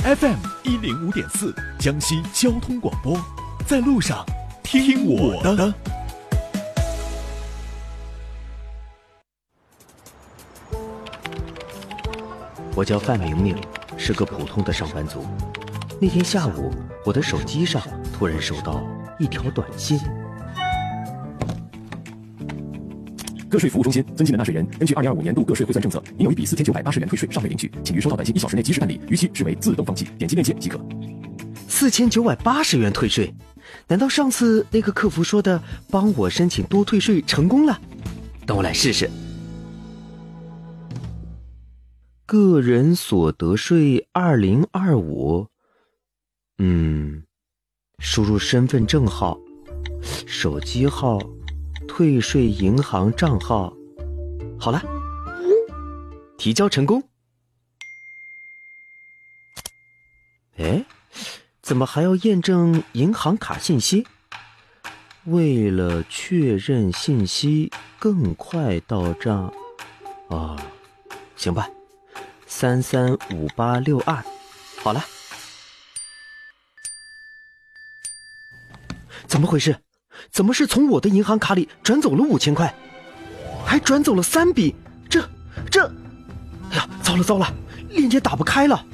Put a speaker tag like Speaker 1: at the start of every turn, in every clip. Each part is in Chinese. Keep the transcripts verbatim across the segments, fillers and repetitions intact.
Speaker 1: F M 一零五点四，江西交通广播，在路上听我的。
Speaker 2: 我叫范明明，是个普通的上班族。那天下午，我的手机上突然收到一条短信。
Speaker 3: 个税服务中心，尊敬的纳税人，根据二零二五年度个税汇算政策，您有一笔四千九百八十元退税尚未领取，请于收到短信一小时内及时办理，逾期视为自动放弃。点击链接即可。
Speaker 2: 四千九百八十元退税，难道上次那个客服说的帮我申请多退税成功了？等我来试试。个人所得税二零二五，嗯，输入身份证号、手机号、退税银行账号，好了，提交成功。哎，怎么还要验证银行卡信息？为了确认信息更快到账，哦，行吧。三三五八六二，好了。怎么回事？怎么是从我的银行卡里转走了五千块，还转走了三笔？这这，哎呀，糟了糟了，链接打不开了。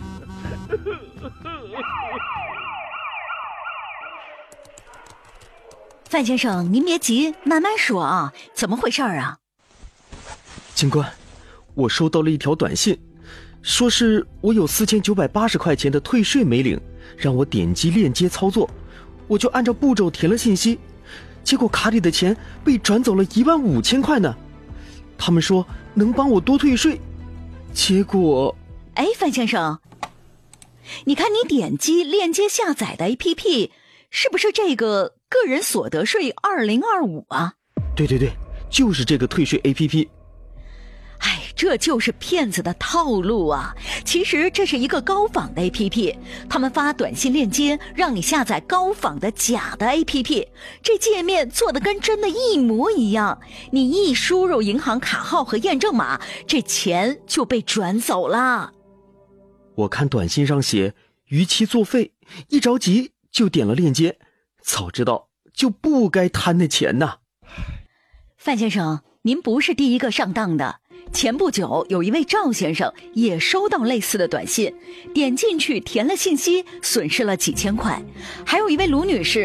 Speaker 4: 范先生，您别急，慢慢说啊，怎么回事啊？
Speaker 2: 警官，我收到了一条短信。说是我有四千九百八十块钱的退税没领，让我点击链接操作，我就按照步骤填了信息，结果卡里的钱被转走了一万五千块呢。他们说能帮我多退税，结果……
Speaker 4: 哎，范先生，你看你点击链接下载的 A P P 是不是这个个人所得税二零二五啊？
Speaker 2: 对对对，就是这个退税 A P P。
Speaker 4: 哎，这就是骗子的套路啊！其实这是一个高仿的 A P P， 他们发短信链接让你下载高仿的假的 A P P， 这界面做的跟真的一模一样。你一输入银行卡号和验证码，这钱就被转走了。
Speaker 2: 我看短信上写逾期作废，一着急就点了链接，早知道就不该贪那钱呐。
Speaker 4: 范先生，您不是第一个上当的。前不久有一位赵先生也收到类似的短信，点进去填了信息，损失了几千块。还有一位卢女士